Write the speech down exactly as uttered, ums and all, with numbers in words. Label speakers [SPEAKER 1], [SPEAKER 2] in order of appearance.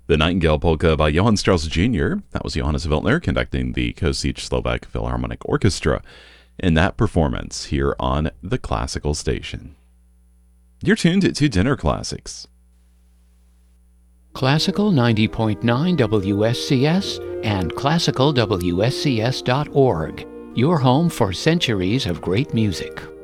[SPEAKER 1] The Nightingale Polka by Johann Strauss Junior That was Johannes Weltner conducting the Kosice Slovak Philharmonic Orchestra in that performance here on the Classical Station. You're tuned to Dinner Classics.
[SPEAKER 2] Classical ninety point nine W S C S and classical W S C S dot org, your home for centuries of great music.